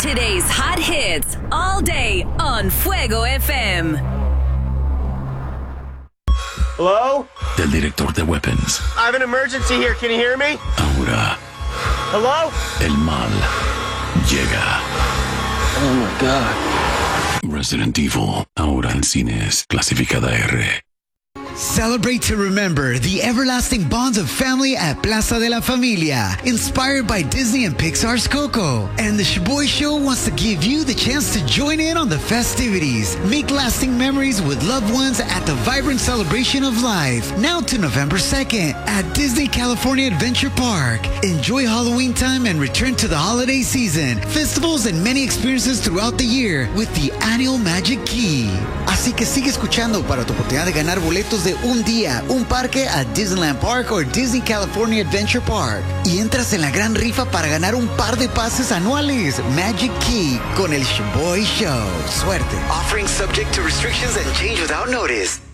Today's hot hits all day on Fuego FM. Hello? Del director de Weapons. I have an emergency here. Can you hear me? Ahora, Hello? el mal llega. Oh my God. Resident Evil, ahora en cines, clasificada R. Celebrate to remember the everlasting bonds of family at Plaza de la Familia, inspired by Disney and Pixar's Coco. And the Shaboy Show wants to give you the chance to join in on the festivities. Make lasting memories with loved ones at the vibrant celebration of life, now to November 2nd at Disney California Adventure Park. Enjoy Halloween time and return to the holiday season, festivals and many experiences throughout the year with the annual Magic Key. Así que sigue escuchando para tu oportunidad de ganar boletos de un día, un parque a Disneyland Park o Disney California Adventure Park. Y entras en la gran rifa para ganar un par de pases anuales. Magic Key con el Shaboy Show. Suerte. Offering subject to restrictions and change without notice.